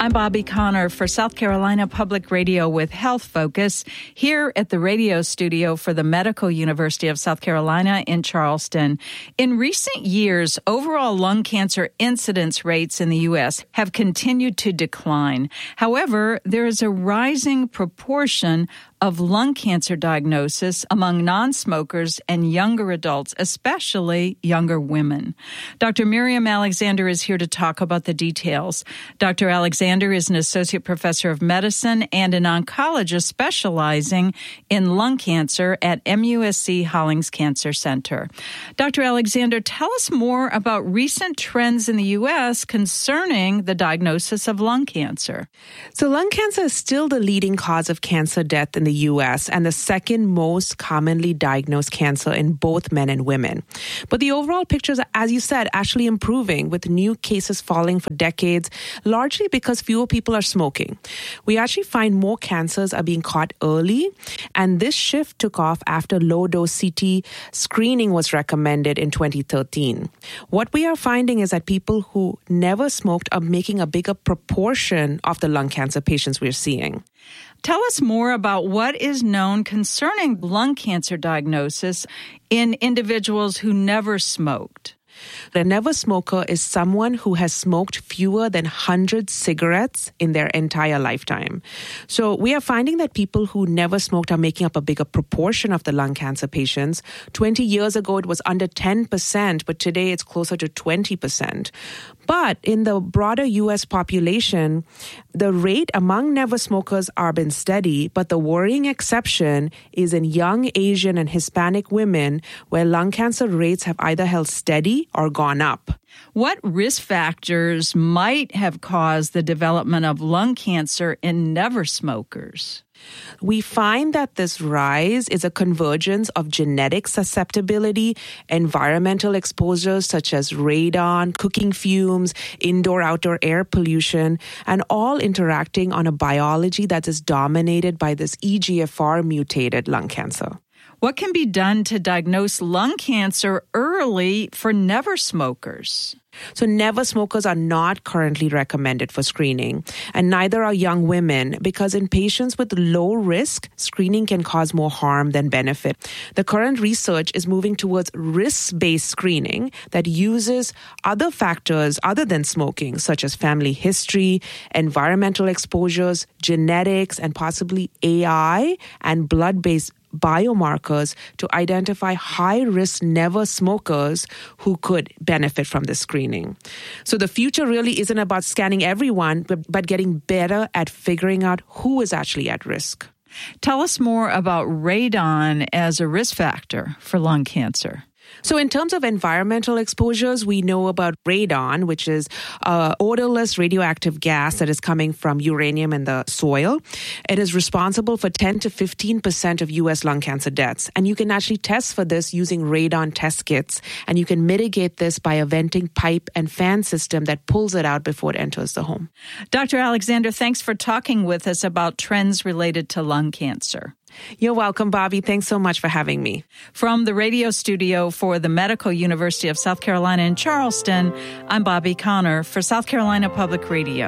I'm Bobby Connor for South Carolina Public Radio with Health Focus here at the radio studio for the Medical University of South Carolina in Charleston. In recent years, overall lung cancer incidence rates in the U.S. have continued to decline. However, there is a rising proportion of lung cancer diagnosis among non-smokers and younger adults, especially younger women. Dr. Miriam Alexander is here to talk about the details. Dr. Alexander is an associate professor of medicine and an oncologist specializing in lung cancer at MUSC Hollings Cancer Center. Dr. Alexander, tell us more about recent trends in the U.S. concerning the diagnosis of lung cancer. So lung cancer is still the leading cause of cancer death in the U.S. and the second most commonly diagnosed cancer in both men and women. But the overall picture is, as you said, actually improving, with new cases falling for decades, largely because fewer people are smoking. We actually find more cancers are being caught early, and this shift took off after low-dose CT screening was recommended in 2013. What we are finding is that people who never smoked are making a bigger proportion of the lung cancer patients we're seeing. Tell us more about what is known concerning lung cancer diagnosis in individuals who never smoked. A never smoker is someone who has smoked fewer than 100 cigarettes in their entire lifetime. So we are finding that people who never smoked are making up a bigger proportion of the lung cancer patients. 20 years ago, it was under 10%, but today it's closer to 20%. But in the broader U.S. population, the rate among never smokers are been steady, but the worrying exception is in young Asian and Hispanic women, where lung cancer rates have either held steady or gone up. What risk factors might have caused the development of lung cancer in never smokers? We find that this rise is a convergence of genetic susceptibility, environmental exposures such as radon, cooking fumes, indoor-outdoor air pollution, and all interacting on a biology that is dominated by this EGFR-mutated lung cancer. What can be done to diagnose lung cancer early for never smokers? So never smokers are not currently recommended for screening, and neither are young women, because in patients with low risk, screening can cause more harm than benefit. The current research is moving towards risk-based screening that uses other factors other than smoking, such as family history, environmental exposures, genetics, and possibly AI and blood-based biomarkers to identify high-risk never smokers who could benefit from this screening. So the future really isn't about scanning everyone, but getting better at figuring out who is actually at risk. Tell us more about radon as a risk factor for lung cancer. So in terms of environmental exposures, we know about radon, which is odorless radioactive gas that is coming from uranium in the soil. It is responsible for 10 to 15% of U.S. lung cancer deaths. And you can actually test for this using radon test kits. And you can mitigate this by a venting pipe and fan system that pulls it out before it enters the home. Dr. Alexander, thanks for talking with us about trends related to lung cancer. You're welcome, Bobby. Thanks so much for having me. From the radio studio for the Medical University of South Carolina in Charleston, I'm Bobby Connor for South Carolina Public Radio.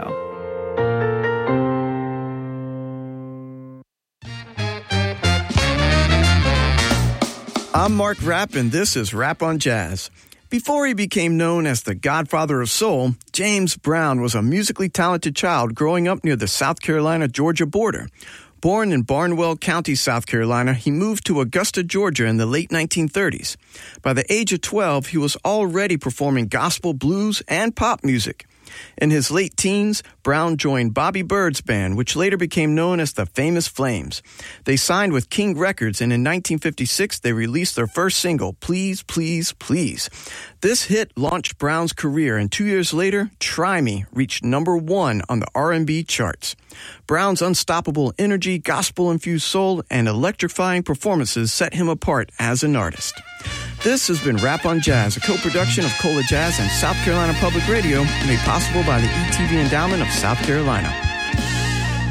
I'm Mark Rapp, and this is Rap on Jazz. Before he became known as the Godfather of Soul, James Brown was a musically talented child growing up near the South Carolina-Georgia border. Born in Barnwell County, South Carolina, he moved to Augusta, Georgia in the late 1930s. By the age of 12, he was already performing gospel, blues, and pop music. In his late teens, Brown joined Bobby Byrd's band, which later became known as the Famous Flames. They signed with King Records, and in 1956, they released their first single, Please, Please, Please. This hit launched Brown's career, and 2 years later, Try Me reached #1 on the R&B charts. Brown's unstoppable energy, gospel-infused soul, and electrifying performances set him apart as an artist. This has been Rap on Jazz, a co-production of Cola Jazz and South Carolina Public Radio, made possible by the ETV Endowment of South Carolina.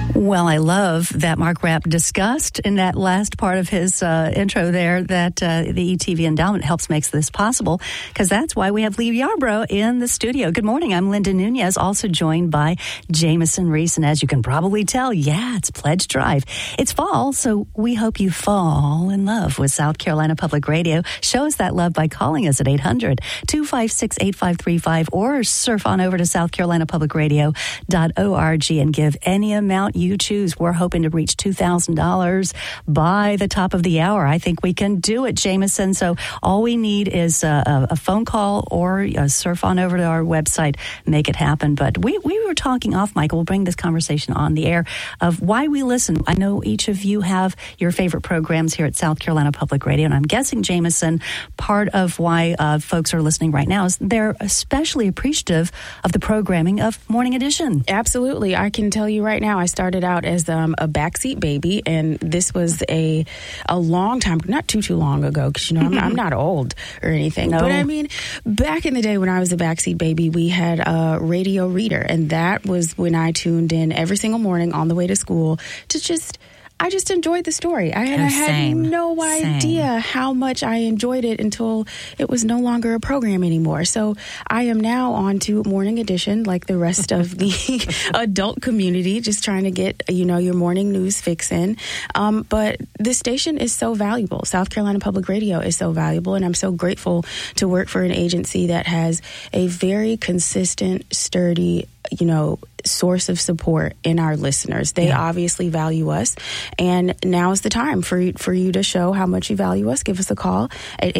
Well, I love that Mark Rapp discussed in that last part of his intro there that the ETV Endowment helps makes this possible, because that's why we have Lee Yarbrough in the studio. Good morning. I'm Linda Nunez, also joined by Jameson Reese. And as you can probably tell, it's Pledge Drive. It's fall, so we hope you fall in love with South Carolina Public Radio. Show us that love by calling us at 800-256-8535 or surf on over to southcarolinapublicradio.org and give any amount you choose. We're hoping to reach $2,000 by the top of the hour. I think we can do it, Jameson. So all we need is a phone call or surf on over to our website, make it happen. But we were talking off, Michael. We'll bring this conversation on the air of why we listen. I know each of you have your favorite programs here at South Carolina Public Radio, and I'm guessing, Jameson, part of why folks are listening right now is they're especially appreciative of the programming of Morning Edition. Absolutely. I can tell you right now, I started out as a backseat baby, and this was a long time, not too long ago, because I'm not old or anything. No. But I mean, back in the day when I was a backseat baby, we had a radio reader, and that was when I tuned in every single morning on the way to school to I just enjoyed the story. I had no idea how much I enjoyed it until it was no longer a program anymore. So I am now on to Morning Edition, like the rest of the adult community, just trying to get, your morning news fix in. But this station is so valuable. South Carolina Public Radio is so valuable, and I'm so grateful to work for an agency that has a very consistent, sturdy, source of support in our listeners. They obviously value us, and now is the time for you to show how much you value us. Give us a call at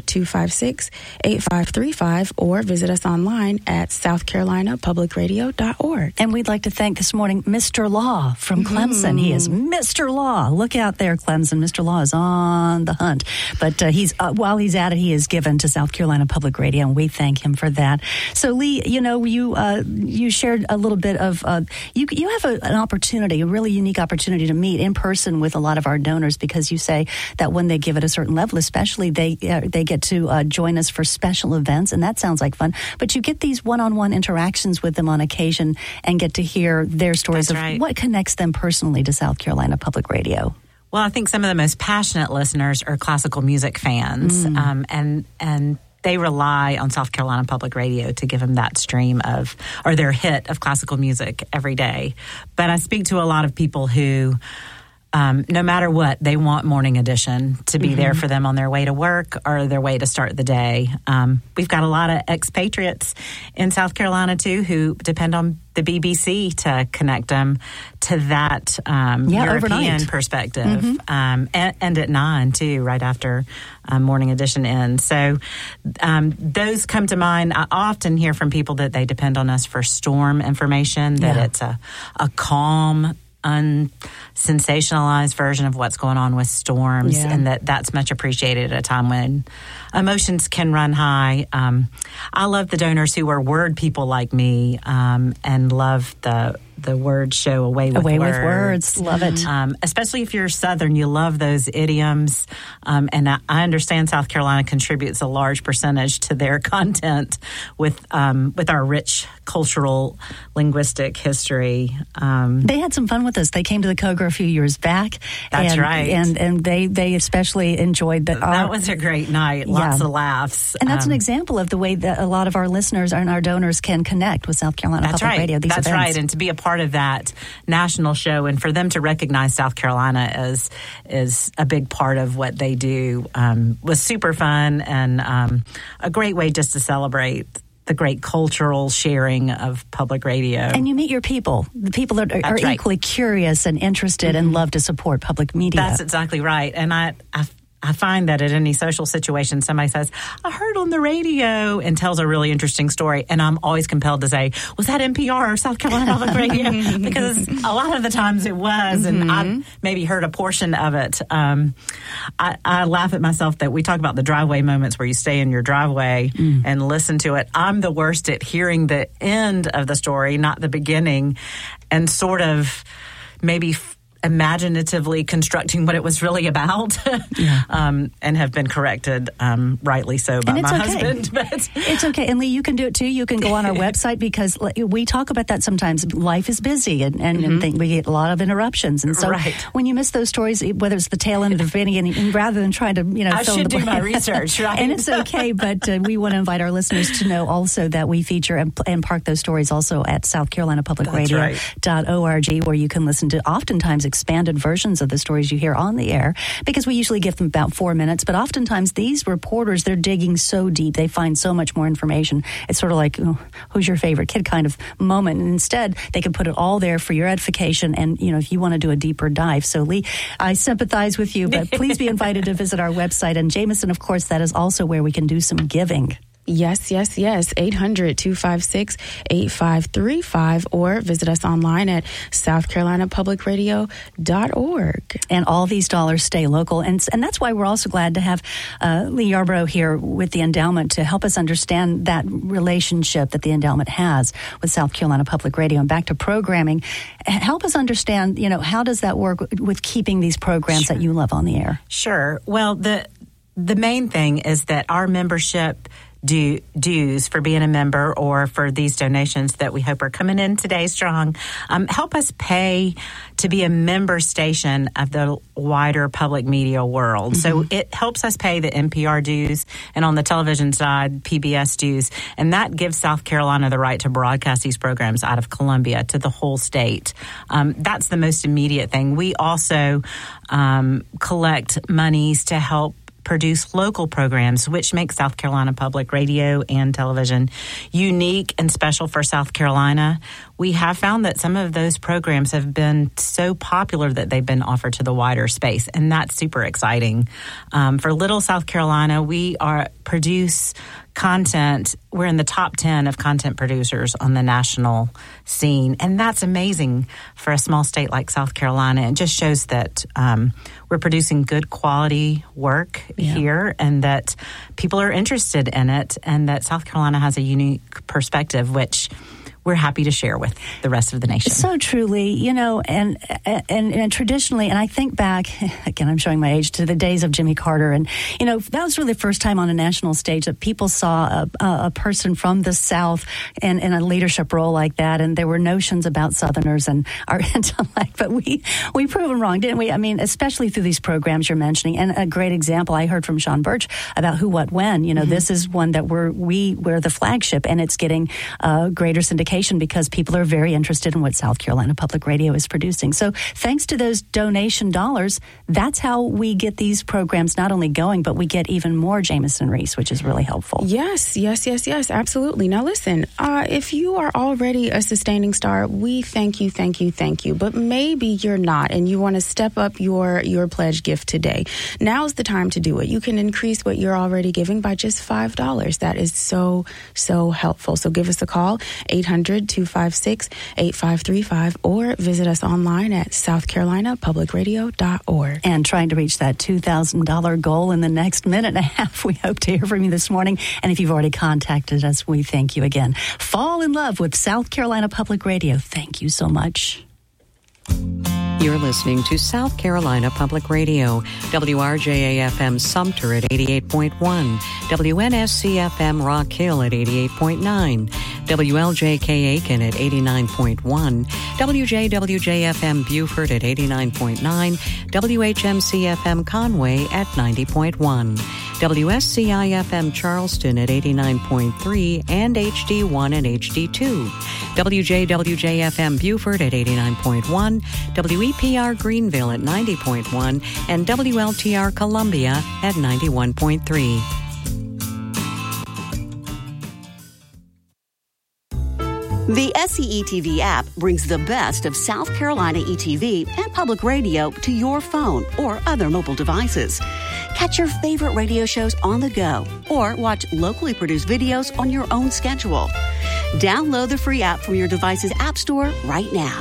800-256-8535 or visit us online at southcarolinapublicradio.org. And we'd like to thank this morning Mr. Law from Clemson. He is Mr. Law. Look out there, Clemson. Mr. Law is on the hunt. But while he's at it, he is given to South Carolina Public Radio, and we thank him for that. So, Lee, you shared a little bit of you have an opportunity, a really unique opportunity to meet in person with a lot of our donors, because you say that when they give at a certain level, especially they get to join us for special events, and that sounds like fun. But you get these one-on-one interactions with them on occasion and get to hear their stories what connects them personally to South Carolina Public Radio. Well, I think some of the most passionate listeners are classical music fans, and they rely on South Carolina Public Radio to give them that stream or their hit of classical music every day. But I speak to a lot of people who, no matter what, they want Morning Edition to be there for them on their way to work or their way to start the day. We've got a lot of expatriates in South Carolina, too, who depend on the BBC to connect them to that European overnight perspective. And at 9, too, right after Morning Edition ends. So those come to mind. I often hear from people that they depend on us for storm information, that it's a calm, unsensationalized version of what's going on with storms, and that's much appreciated at a time when emotions can run high. I love the donors who are word people like me, and love the word show Away with Words. Love it. Especially if you're Southern, you love those idioms. And I understand South Carolina contributes a large percentage to their content with our rich cultural linguistic history. They had some fun with us. They came to the Koger a few years back. That's right. And they especially enjoyed that. That was a great night. Lots of laughs. And that's an example of the way that a lot of our listeners and our donors can connect with South Carolina Public Radio. These That's events. right. And to be a part of that national show, and for them to recognize South Carolina is a big part of what they do, was super fun, and a great way just to celebrate the great cultural sharing of public radio. And you meet your people, the people that are equally curious and interested and love to support public media. That's exactly right. And I find that at any social situation, somebody says, I heard on the radio, and tells a really interesting story. And I'm always compelled to say, was that NPR or South Carolina Public Radio? Because a lot of the times it was, and I maybe heard a portion of it. I laugh at myself that we talk about the driveway moments where you stay in your driveway and listen to it. I'm the worst at hearing the end of the story, not the beginning, and sort of maybe imaginatively constructing what it was really about, and have been corrected, rightly so, by my husband. But it's okay. And Lee, you can do it too. You can go on our website, because we talk about that sometimes. Life is busy, and we get a lot of interruptions. And so when you miss those stories, whether it's the tail end or the beginning, and rather than trying to, I should do my research, right? And it's okay, but we want to invite our listeners to know also that we feature and park those stories also at SouthCarolinaPublicRadio.org, where you can listen to oftentimes expanded versions of the stories you hear on the air, because we usually give them about 4 minutes. But oftentimes these reporters, they're digging so deep, they find so much more information. It's sort of like, who's your favorite kid kind of moment. And instead, they can put it all there for your edification. And, if you want to do a deeper dive. So, Lee, I sympathize with you, but please be invited to visit our website. And Jameson, of course, that is also where we can do some giving. Yes. 800-256-8535, or visit us online at SouthCarolinaPublicRadio.org. And all these dollars stay local. And that's why we're also glad to have Lee Yarbrough here with the endowment to help us understand that relationship that the endowment has with South Carolina Public Radio. And back to programming, help us understand, how does that work with keeping these programs that you love on the air? Sure. Well, the main thing is that our membership dues for being a member, or for these donations that we hope are coming in today strong, help us pay to be a member station of the wider public media world. So it helps us pay the NPR dues, and on the television side, PBS dues, and that gives South Carolina the right to broadcast these programs out of Columbia to the whole state. That's the most immediate thing. We also collect monies to help produce local programs, which make South Carolina Public Radio and Television unique and special for South Carolina. We have found that some of those programs have been so popular that they've been offered to the wider space, and that's super exciting. For Little South Carolina, we produce content. We're in the top 10 of content producers on the national scene, and that's amazing for a small state like South Carolina. It just shows that we're producing good quality work here, and that people are interested in it, and that South Carolina has a unique perspective, which we're happy to share with the rest of the nation. So truly, and traditionally, and I think back, again, I'm showing my age, to the days of Jimmy Carter. And, that was really the first time on a national stage that people saw a person from the South in a leadership role like that. And there were notions about Southerners and our intellect, but we proved them wrong, didn't we? I mean, especially through these programs you're mentioning. And a great example I heard from Sean Birch about Who, What, When. This is one that we're the flagship, and it's getting greater syndication because people are very interested in what South Carolina Public Radio is producing. So thanks to those donation dollars, that's how we get these programs not only going, but we get even more Jameson Reese, which is really helpful. Yes, absolutely. Now listen, if you are already a sustaining star, we thank you. But maybe you're not, and you want to step up your pledge gift today. Now's the time to do it. You can increase what you're already giving by just $5. That is so helpful. So give us a call, 800-256-8535, or visit us online at SouthCarolinaPublicRadio.org. And trying to reach that $2,000 goal in the next minute and a half. We hope to hear from you this morning. And if you've already contacted us, we thank you again. Fall in love with South Carolina Public Radio. Thank you so much. You're listening to South Carolina Public Radio, WRJA-FM Sumter at 88.1, WNSC-FM Rock Hill at 88.9, WLJK Aiken at 89.1, WJWJ-FM Beaufort at 89.9, WHMC-FM Conway at 90.1, WSCI-FM Charleston at 89.3 and HD1 and HD2, WJWJ-FM Beaufort at 89.1, WEPR Greenville at 90.1, and WLTR Columbia at 91.3. The SCETV app brings the best of South Carolina ETV and public radio to your phone or other mobile devices. Catch your favorite radio shows on the go or watch locally produced videos on your own schedule. Download the free app from your device's app store right now.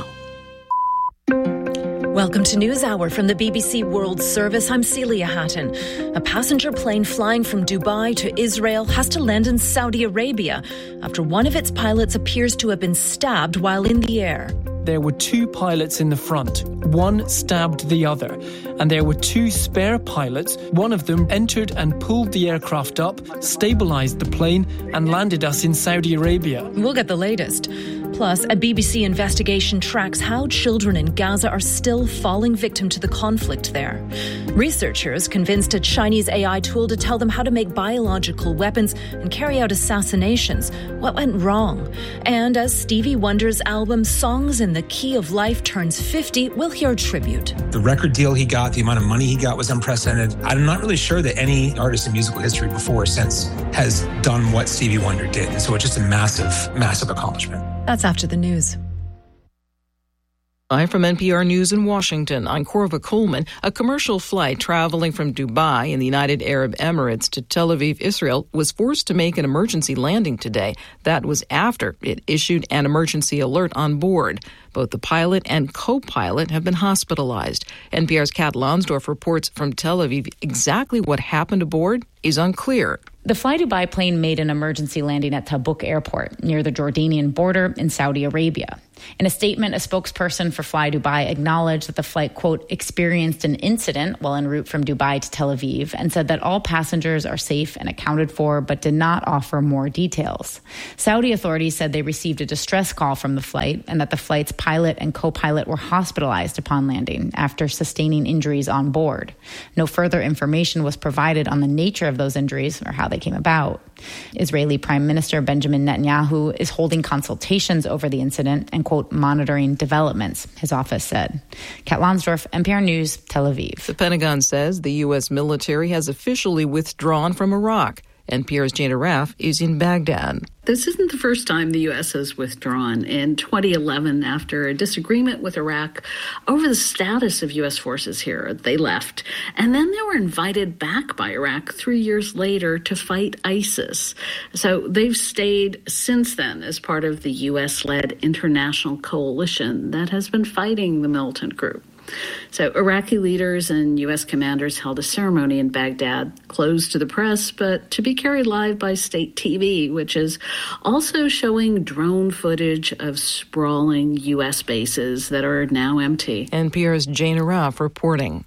Welcome to NewsHour from the BBC World Service. I'm Celia Hatton. A passenger plane flying from Dubai to Israel has to land in Saudi Arabia after one of its pilots appears to have been stabbed while in the air. there were 2 pilots in the front. One stabbed the other, and there were 2 spare pilots. One of them entered and pulled the aircraft up, stabilized the plane, and landed us in Saudi Arabia. We'll get the latest. Plus, a BBC investigation tracks how children in Gaza are still falling victim to the conflict there. Researchers convinced a Chinese AI tool to tell them how to make biological weapons and carry out assassinations. What went wrong? And as Stevie Wonder's album Songs in the Key of Life turns 50, we'll hear a tribute. The record deal he got, the amount of money he got was unprecedented. I'm not really sure that any artist in musical history before or since has done what Stevie Wonder did. And so it's just a massive, massive accomplishment. That's after the news. Hi from NPR News in Washington. I'm Corva Coleman. A commercial flight traveling from Dubai in the United Arab Emirates to Tel Aviv, Israel, was forced to make an emergency landing today. That was after it issued an emergency alert on board. Both the pilot and co-pilot have been hospitalized. NPR's Kat Lonsdorf reports from Tel Aviv. Exactly what happened aboard is unclear. The Fly Dubai plane made an emergency landing at Tabuk Airport near the Jordanian border in Saudi Arabia. In a statement, a spokesperson for Fly Dubai acknowledged that the flight, quote, experienced an incident while en route from Dubai to Tel Aviv and said that all passengers are safe and accounted for, but did not offer more details. Saudi authorities said they received a distress call from the flight and that the flight's pilot and co-pilot were hospitalized upon landing after sustaining injuries on board. No further information was provided on the nature of those injuries or how they came about. Israeli Prime Minister Benjamin Netanyahu is holding consultations over the incident and, quote, monitoring developments, his office said. Kat Lonsdorf, NPR News, Tel Aviv. The Pentagon says the U.S. military has officially withdrawn from Iraq. NPR's Jana Raff is in Baghdad. This isn't the first time the U.S. has withdrawn. In 2011, after a disagreement with Iraq over the status of U.S. forces here, they left. And then they were invited back by Iraq 3 years later to fight ISIS. So they've stayed since then as part of the U.S.-led international coalition that has been fighting the militant group. So Iraqi leaders and U.S. commanders held a ceremony in Baghdad, closed to the press, but to be carried live by state TV, which is also showing drone footage of sprawling U.S. bases that are now empty. NPR's Jana Raff reporting.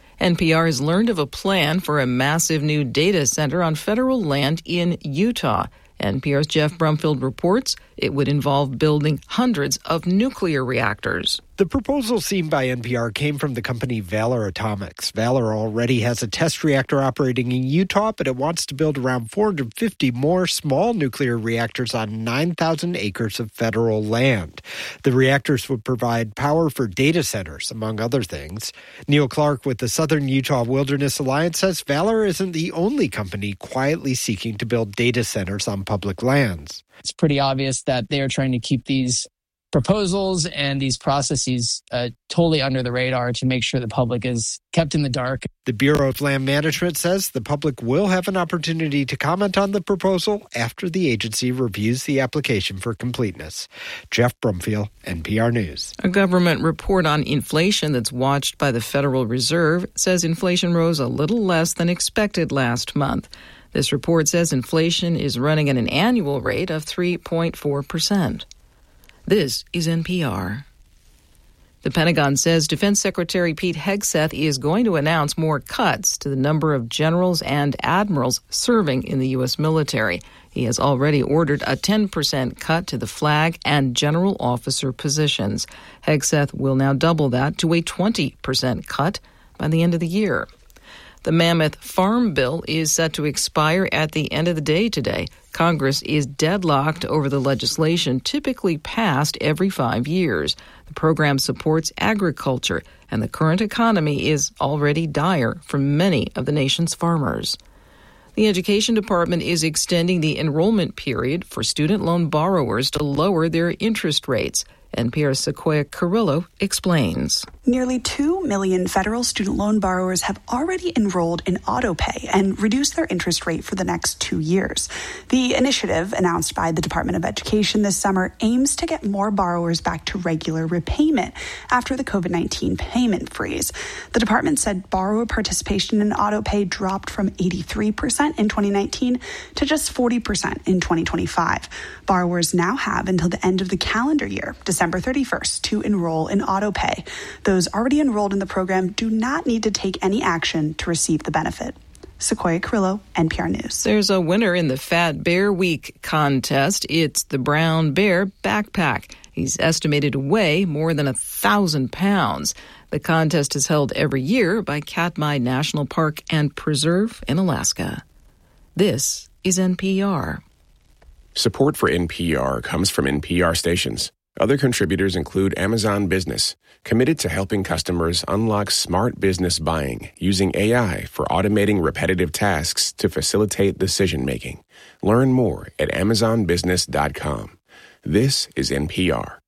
NPR has learned of a plan for a massive new data center on federal land in Utah. NPR's Jeff Brumfield reports it would involve building hundreds of nuclear reactors. The proposal seen by NPR came from the company Valor Atomics. Valor already has a test reactor operating in Utah, but it wants to build around 450 more small nuclear reactors on 9,000 acres of federal land. The reactors would provide power for data centers, among other things. Neil Clark with the Southern Utah Wilderness Alliance says Valor isn't the only company quietly seeking to build data centers on public lands. It's pretty obvious that they are trying to keep these proposals and these processes totally under the radar to make sure the public is kept in the dark. The Bureau of Land Management says the public will have an opportunity to comment on the proposal after the agency reviews the application for completeness. Jeff Brumfield, NPR News. A government report on inflation that's watched by the Federal Reserve says inflation rose a little less than expected last month. This report says inflation is running at an annual rate of 3.4%. This is NPR. The Pentagon says Defense Secretary Pete Hegseth is going to announce more cuts to the number of generals and admirals serving in the U.S. military. He has already ordered a 10% cut to the flag and general officer positions. Hegseth will now double that to a 20% cut by the end of the year. The Mammoth Farm Bill is set to expire at the end of the day today. Congress is deadlocked over the legislation typically passed every 5 years. The program supports agriculture, and the current economy is already dire for many of the nation's farmers. The Education Department is extending the enrollment period for student loan borrowers to lower their interest rates. NPR's Sequoia Carrillo explains. Nearly 2 million federal student loan borrowers have already enrolled in AutoPay and reduced their interest rate for the next 2 years. The initiative, announced by the Department of Education this summer, aims to get more borrowers back to regular repayment after the COVID-19 payment freeze. The department said borrower participation in AutoPay dropped from 83% in 2019 to just 40% in 2025. Borrowers now have until the end of the calendar year, December 31st, to enroll in AutoPay. Those already enrolled in the program do not need to take any action to receive the benefit. Sequoia Carrillo, NPR News. There's a winner in the Fat Bear Week contest. It's the Brown Bear Backpack. He's estimated to weigh more than 1,000 pounds. The contest is held every year by Katmai National Park and Preserve in Alaska. This is NPR. Support for NPR comes from NPR stations. Other contributors include Amazon Business, committed to helping customers unlock smart business buying using AI for automating repetitive tasks to facilitate decision-making. Learn more at amazonbusiness.com. This is NPR.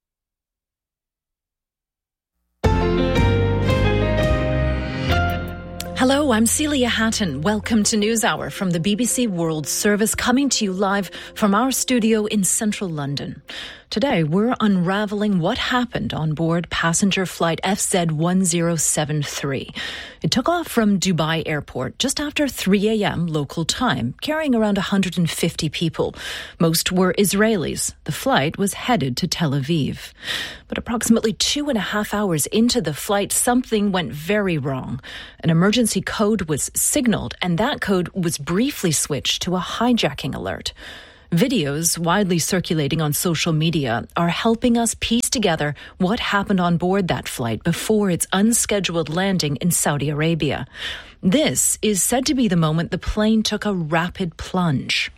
Hello, I'm Celia Hatton. Welcome to NewsHour from the BBC World Service, coming to you live from our studio in central London. Today, we're unraveling what happened on board passenger flight FZ1073. It took off from Dubai Airport just after 3 a.m. local time, carrying around 150 people. Most were Israelis. The flight was headed to Tel Aviv. But approximately 2.5 hours into the flight, something went very wrong. An emergency code was signaled, and that code was briefly switched to a hijacking alert. Videos widely circulating on social media are helping us piece together what happened on board that flight before its unscheduled landing in Saudi Arabia. This is said to be the moment the plane took a rapid plunge.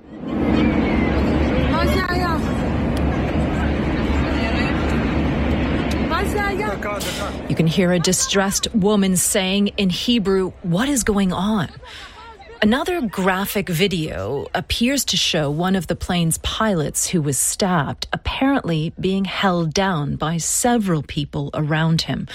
You can hear a distressed woman saying in Hebrew, "What is going on?" Another graphic video appears to show one of the plane's pilots who was stabbed, apparently being held down by several people around him.